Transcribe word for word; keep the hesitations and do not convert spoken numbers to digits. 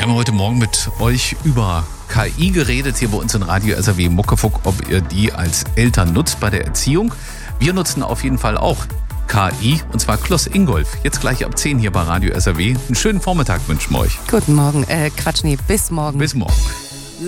haben heute Morgen mit euch über K I geredet, hier bei uns in Radio S R W Muckefuck, ob ihr die als Eltern nutzt bei der Erziehung. Wir nutzen auf jeden Fall auch K I, und zwar Kloss Ingolf. Jetzt gleich ab zehn hier bei Radio S R W. Einen schönen Vormittag wünschen wir euch. Guten Morgen, äh, Quatsch, nee, bis morgen. Bis morgen.